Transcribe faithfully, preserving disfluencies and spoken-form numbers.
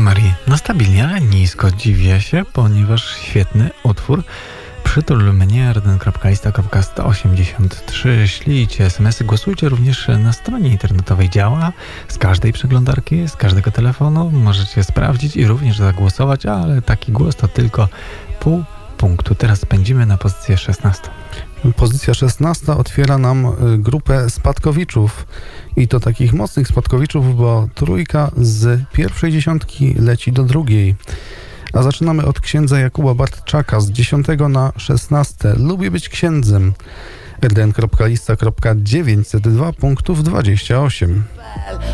Marii. No stabilnie, ale nisko. Dziwię się, ponieważ świetny utwór. Przytul mnie r d n kropka lista kropka sto osiemdziesiąt trzy. Ślijcie es em esy, głosujcie również na stronie internetowej. Działa z każdej przeglądarki, z każdego telefonu. Możecie sprawdzić i również zagłosować, ale taki głos to tylko pół punktu. Teraz pędzimy na pozycję szesnastą. Pozycja szesnasta otwiera nam grupę spadkowiczów i to takich mocnych spadkowiczów, bo trójka z pierwszej dziesiątki leci do drugiej. A zaczynamy od księdza Jakuba Bartczaka z dziesiątego na szesnaste. Lubię być księdzem. r d n kropka lista kropka dziewięćset dwa punktów dwadzieścia osiem.